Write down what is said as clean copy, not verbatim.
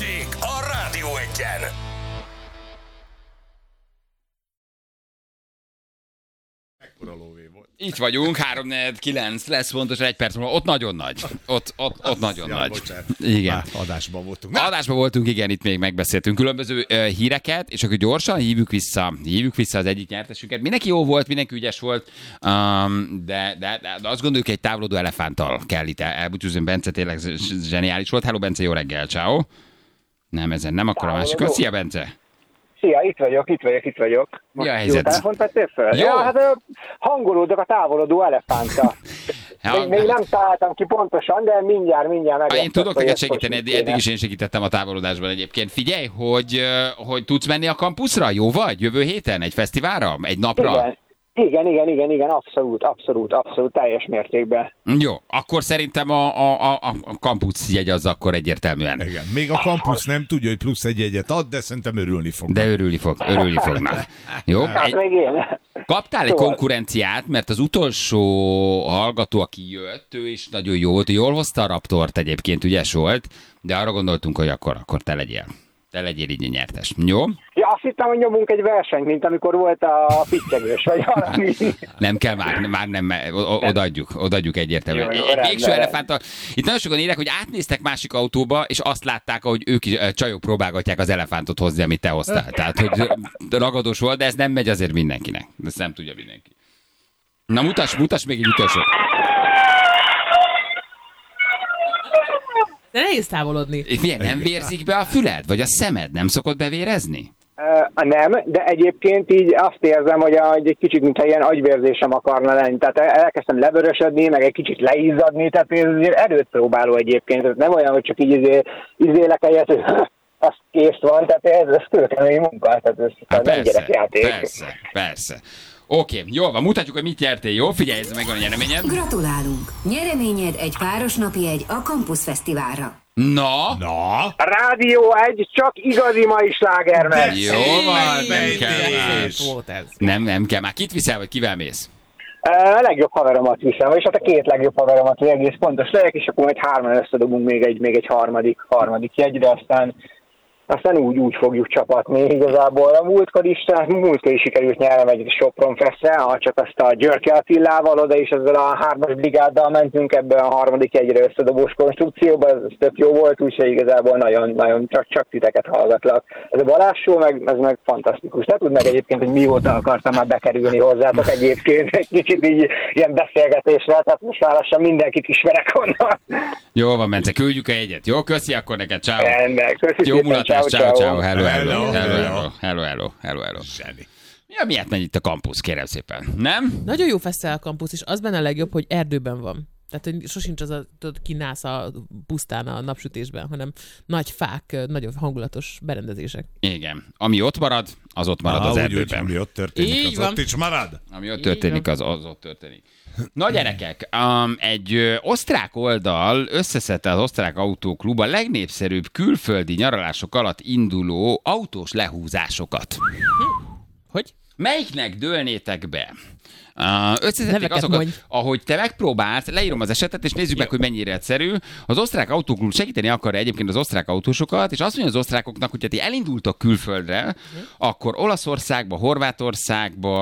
Balázsék a Rádió Egyen. Itt vagyunk, 3-4-9 lesz pontosan 1 perc múlva. Ott nagyon nagy. Ott nagyon nagy. Bocsánat. Igen. Adásban voltunk. Adásban voltunk, igen, itt még megbeszéltünk különböző híreket, és akkor gyorsan hívjuk vissza az egyik nyertesünket. Mindenki jó volt, mindenki ügyes volt, de azt gondoljuk, egy távolodó elefánttal kell itt elbúcsúzni. Bence tényleg zseniális volt. Hello, Bence, jó reggel, ciao. Nem, ezen nem, akkor a másik. Szia, Bence. Szia, itt vagyok. Mi a helyzet? Jó telefont vettél fel? Jó. Ja, hát hangolódok a távolodó elefánta. Még nem találtam ki pontosan, de mindjárt meg. Én tudok neked segíteni, eddig is én segítettem a távolodásban egyébként. Figyelj, hogy tudsz menni a kampuszra? Jó vagy? Jövő héten? Egy fesztiválra? Egy napra? Igen, abszolút, teljes mértékben. Jó, akkor szerintem a kampusz jegy az akkor egyértelműen. Igen. Még a kampusz nem tudja, hogy plusz egy jegyet ad, de szerintem örülni fog. De örülni fognak. Jó? Hát meg én. Kaptál egy konkurenciát, mert az utolsó hallgató, aki jött, ő is nagyon jó volt. Jól hozta a Raptort egyébként, ügyes volt, de arra gondoltunk, hogy akkor te legyél. Te legyél így a nyertes. Jó? Ja, azt hittem, hogy nyomunk egy versenyt, mint amikor volt a pittyegős, vagy valami. Nem kell már nem, odaadjuk egyértelműen. Jó, egy végső elefánttal. Itt nagyon sokan írják, hogy átnéztek másik autóba, és azt látták, hogy ők is csajok próbálgatják az elefántot hozni, amit te hoztál. Tehát, hogy ragadós volt, de ez nem megy azért mindenkinek. Ezt nem tudja mindenki. Na, mutass még egy utolsó. De nehéz távolodni. Milyen, nem vérzik be a füled? Vagy a szemed nem szokott bevérezni? Nem, de egyébként így azt érzem, hogy egy kicsit, mintha ilyen agyvérzésem akarna lenni. Tehát elkezdtem levörösödni, meg egy kicsit leizzadni, tehát ez erőt próbáló egyébként. Ez nem olyan, hogy csak így izélek egyet, hogy az kész van, tehát ez kőkemény munka, tehát ez nem gyerekjáték. Persze. Oké, jól van, mutatjuk, hogy mit nyertél, jó? Figyelj, ez megvan a nyereményed. Gratulálunk! Nyereményed egy páros napi jegy a Campus Fesztiválra. Na? Rádió 1, csak igazi mai sláger megy. Jó van, nem kell már. Kit viszel, vagy kivel mész? A legjobb haveromat viszem, és hát a 2 legjobb haveromat, hogy egész pontos legyek, és akkor majd 3-an összedobunk még egy harmadik jegyre, aztán úgy fogjuk csapatni igazából. A múltkor is sikerült nyernem egy Sopron Festre, csak azt a Györke Attilával, oda is ezzel a 3-as brigáddal mentünk ebbe a harmadik egyre összedobós konstrukcióba, ez tök jó volt, úgyhogy igazából nagyon csak titeket hallgatlak. Ez a Balázs show, ez meg fantasztikus. Te tudd meg egyébként, hogy mióta akartam már bekerülni hozzátok egyébként, egy kicsit így ilyen beszélgetésre, tehát most már lassan mindenkit ismerek onnan. Jó van, Bence, küldjük a jegyet. Jó, köszi akkor neked, ciao. Rendben, köszi. Jó mulatás, ciao. Hello. Zseni. Miért megy itt a kampusz, kérem szépen, nem? Nagyon jó fesztivál a kampusz, és az benne a legjobb, hogy erdőben van. Tehát, hogy sosincs az kinász a pusztán a napsütésben, hanem nagy fák, nagyon hangulatos berendezések. Igen. Ami ott marad, az ott marad az erdőben. Ami ott történik, Így az van. ott is marad. Ami ott történik, az ott történik. Na gyerekek, egy osztrák oldal összeszedte az osztrák autóklub a legnépszerűbb külföldi nyaralások alatt induló autós lehúzásokat. Hogy? Melyiknek dőlnétek be? Összeszedték Neveket azokat, mondj. ahogy te megpróbálsz, leírom az esetet, és nézzük meg, hogy mennyire egyszerű. Az osztrák autóklub segíteni akarja egyébként az osztrák autósokat, és azt mondja az osztrákoknak, hogy ha ti elindultok külföldre, akkor Olaszországba, Horvátországba,